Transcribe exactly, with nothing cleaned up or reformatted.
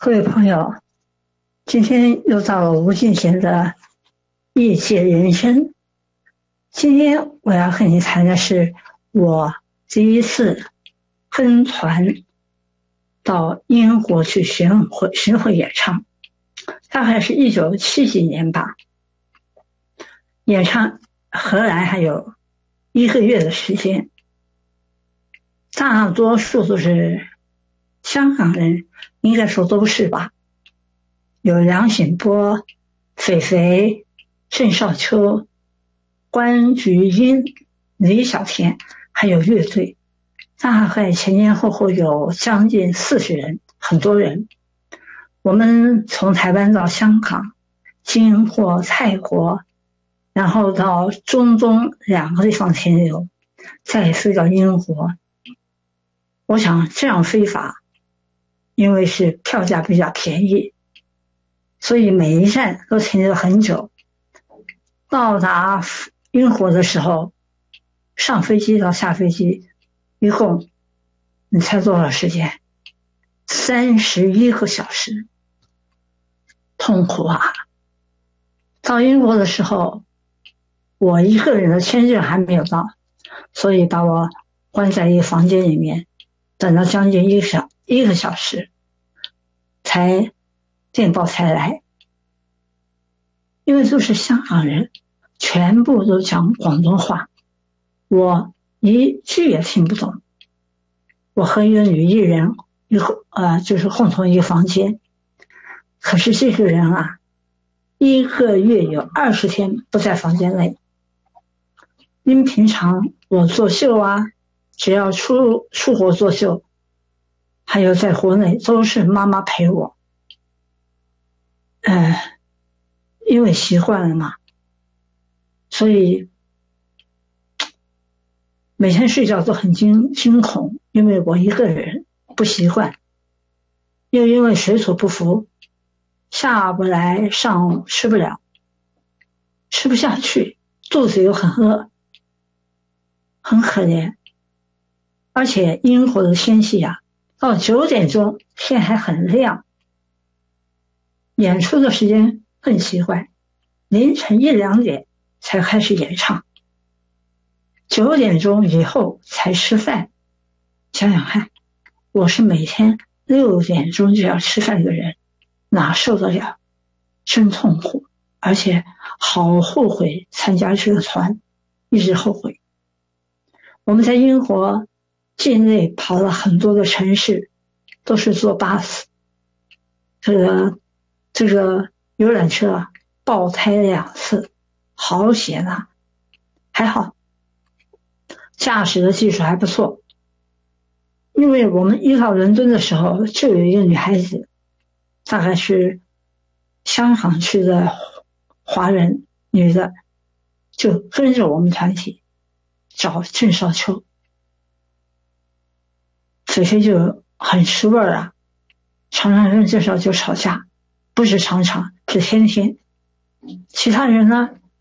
各位朋友，今天又到了吴敬贤的业界人生。今天我要和你谈的是我第一次跟团到英国去巡回巡回演唱，大概是一九七几年吧。演唱荷兰还有一个月的时间，大多数都是香港人，应该说都是吧。有梁醒波、肥肥、郑少秋、关菊英、李小田，还有乐队，大概前前后后有将近四十人，很多人。我们从台湾到香港，经过泰国，然后到中东两个地方停留，再飞到英国。我想这样飞法，因为是票价比较便宜，所以每一站都停留很久。到达英国的时候，上飞机到下飞机，一共你猜多少时间？三十一个小时，痛苦啊！到英国的时候，我一个人的签证还没有到，所以把我关在一个房间里面，等了将近一个小一个小时，才电报才来。因为都是香港人，全部都讲广东话，我一句也听不懂。我和一个女艺人一个呃就是共同一个房间，可是这个人啊，一个月有二十天不在房间内。因平常我做秀啊，只要出出国做秀，还有在国内都是妈妈陪我，呃，因为习惯了嘛，所以每天睡觉都很惊惊恐，因为我一个人不习惯，又因为水土不服，下不来上吃不了，吃不下去，肚子又很饿，很可怜。而且英国的天气啊，到九点钟天还很亮。演出的时间更奇怪，凌晨一两点才开始演唱，九点钟以后才吃饭。想想看，我是每天六点钟就要吃饭的人，哪受得了？真痛苦，而且好后悔参加这个团，一直后悔。我们在英国境内跑了很多的城市，都是坐巴士，这个这个游览车啊，爆胎两次，好险啊！还好，驾驶的技术还不错。因为我们一到伦敦的时候，就有一个女孩子，大概是香港去的华人女的，就跟着我们团体找郑少秋。肥肥就很吃味儿啊，常常跟郑少秋吵架，不是常常，是天天。其他人呢，